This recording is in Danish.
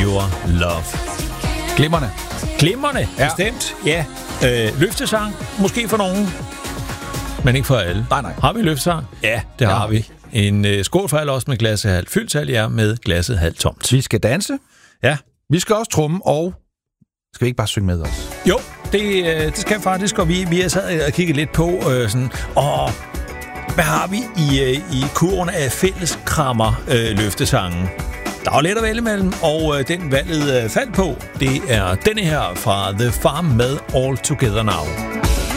Your Love. Glimrende, ja. Bestemt. Ja, løftesang, måske for nogen, men ikke for alle. Nej. Har vi løftesang? Ja, det har vi. En skål for alle os med glasset halvt fyldt, til jer med glasset halvt tomt. Vi skal danse. Ja. Vi skal også tromme, og skal vi ikke bare synge med os? Jo, det skal faktisk, og vi har sad og kigget lidt på hvad har vi i kurven af fælleskrammer løftesangen? Der er lidt at vælge mellem, og den valget faldt på, det er denne her fra The Farm med All Together Now.